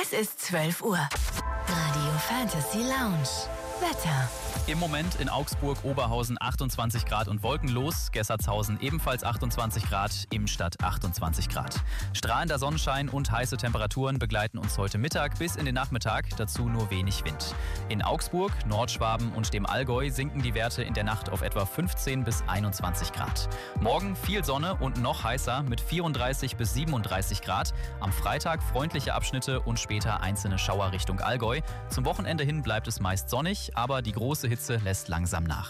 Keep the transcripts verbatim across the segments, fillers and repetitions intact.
Es ist zwölf Uhr. Radio Fantasy Lounge. Wetter. Im Moment in Augsburg, Oberhausen achtundzwanzig Grad und wolkenlos, Gessertshausen ebenfalls achtundzwanzig Grad, Imstadt achtundzwanzig Grad. Strahlender Sonnenschein und heiße Temperaturen begleiten uns heute Mittag bis in den Nachmittag, dazu nur wenig Wind. In Augsburg, Nordschwaben und dem Allgäu sinken die Werte in der Nacht auf etwa fünfzehn bis einundzwanzig Grad. Morgen viel Sonne und noch heißer mit vierunddreißig bis siebenunddreißig Grad. Am Freitag freundliche Abschnitte und später einzelne Schauer Richtung Allgäu. Zum Wochenende hin bleibt es meist sonnig, aber die große Hitze lässt langsam nach.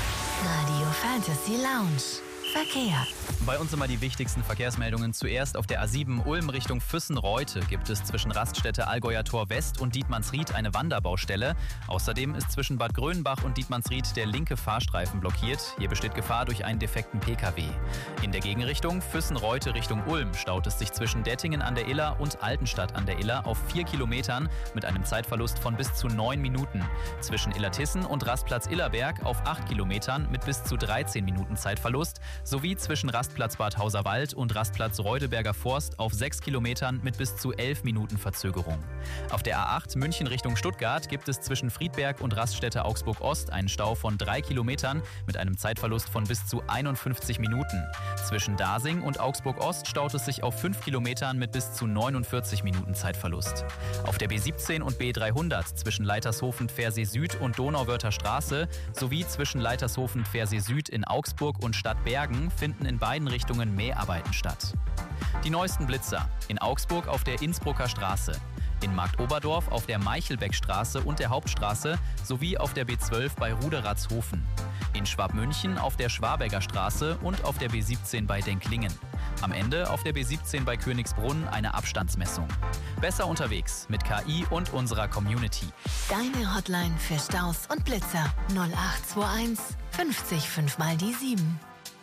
Radio Fantasy Lounge. Verkehr. Bei uns immer die wichtigsten Verkehrsmeldungen. Zuerst auf der A sieben Ulm Richtung Füssen-Reute gibt es zwischen Raststätte Allgäuer Tor West und Dietmannsried eine Wanderbaustelle. Außerdem ist zwischen Bad Grönenbach und Dietmannsried der linke Fahrstreifen blockiert. Hier besteht Gefahr durch einen defekten P K W. In der Gegenrichtung Füssen-Reute Richtung Ulm staut es sich zwischen Dettingen an der Iller und Altenstadt an der Iller auf vier Kilometern mit einem Zeitverlust von bis zu neun Minuten. Zwischen Illertissen und Rastplatz Illerberg auf acht Kilometern mit bis zu dreizehn Minuten Zeitverlust. Sowie zwischen Rastplatz Bad Hauserwald und Rastplatz Reudeberger Forst auf sechs Kilometern mit bis zu elf Minuten Verzögerung. Auf der A acht München Richtung Stuttgart gibt es zwischen Friedberg und Raststätte Augsburg Ost einen Stau von drei Kilometern mit einem Zeitverlust von bis zu einundfünfzig Minuten. Zwischen Dasing und Augsburg Ost staut es sich auf fünf Kilometern mit bis zu neunundvierzig Minuten Zeitverlust. Auf der B siebzehn und B dreihundert zwischen Leitershofen-Pfersee Süd und Donauwörther Straße sowie zwischen Leitershofen-Pfersee Süd in Augsburg und Stadtbergen finden in beiden Richtungen Mäharbeiten statt. Die neuesten Blitzer. In Augsburg auf der Innsbrucker Straße, in Marktoberdorf auf der Meichelbeckstraße und der Hauptstraße sowie auf der B zwölf bei Ruderatzhofen. In Schwabmünchen auf der Schwabegger Straße und auf der B siebzehn bei Denklingen. Am Ende auf der B siebzehn bei Königsbrunn eine Abstandsmessung. Besser unterwegs mit K I und unserer Community. Deine Hotline für Staus und Blitzer null acht zwei eins fünfzig fünf mal die sieben.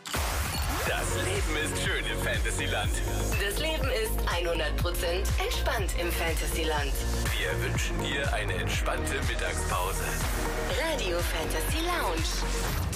Das Leben ist schön im Fantasyland. Das Leben ist hundert Prozent entspannt im Fantasyland. Wir wünschen dir eine entspannte Mittagspause. Radio Fantasy Lounge.